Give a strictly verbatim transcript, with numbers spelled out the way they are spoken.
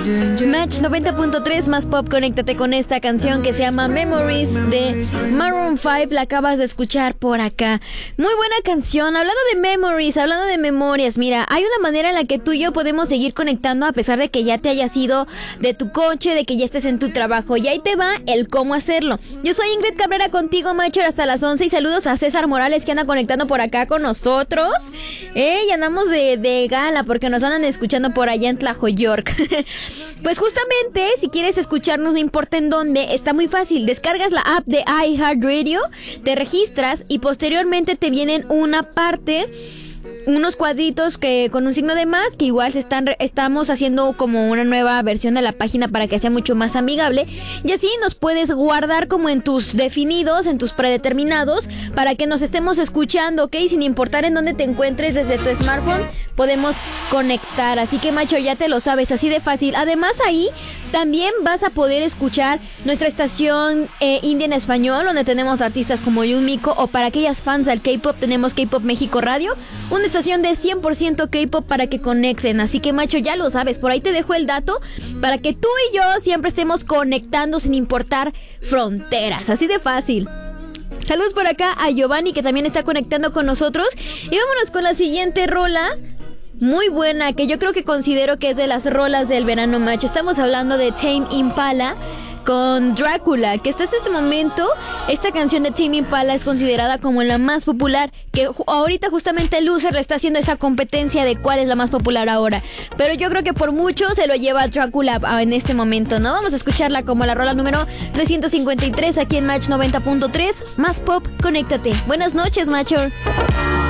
Match noventa punto tres más pop, conéctate con esta canción que se llama Memories de Maroon cinco, la acabas de escuchar por acá. Muy buena canción. Hablando de memories, hablando de memorias, mira, hay una manera en la que tú y yo podemos seguir conectando a pesar de que ya te hayas ido de tu coche, de que ya estés en tu trabajo, y ahí te va el cómo hacerlo. Yo soy Ingrid Cabrera contigo, macho, hasta las once, y saludos a César Morales que anda conectando por acá con nosotros. Eh, y andamos de, de gala porque nos andan escuchando por allá en Tlajoyork. Pues justamente, si quieres escucharnos, no importa en dónde, está muy fácil. Descargas la app de iHeartRadio, te registras y posteriormente te vienen una parte, unos cuadritos que con un signo de más, que igual se están estamos haciendo como una nueva versión de la página para que sea mucho más amigable, y así nos puedes guardar como en tus definidos, en tus predeterminados, para que nos estemos escuchando, ¿ok? Sin importar en dónde te encuentres, desde tu smartphone podemos conectar. Así que, macho, ya te lo sabes, así de fácil. Además, ahí también vas a poder escuchar nuestra estación eh, Indie en Español, donde tenemos artistas como Yumiko, o para aquellas fans del K-pop tenemos K-Pop México Radio, una estación de cien por ciento K-pop para que conecten. Así que, macho, ya lo sabes, por ahí te dejo el dato para que tú y yo siempre estemos conectando sin importar fronteras, así de fácil. Saludos por acá a Giovanni, que también está conectando con nosotros, y vámonos con la siguiente rola. Muy buena, que yo creo que considero que es de las rolas del verano, match. Estamos hablando de Tame Impala con Drácula, que hasta este momento esta canción de Tame Impala es considerada como la más popular, que ju- ahorita justamente Loser le está haciendo esa competencia de cuál es la más popular ahora, pero yo creo que por mucho se lo lleva Drácula en este momento, ¿no? Vamos a escucharla como la rola número trescientos cincuenta y tres aquí en Match noventa punto tres, más pop, conéctate. Buenas noches, macho.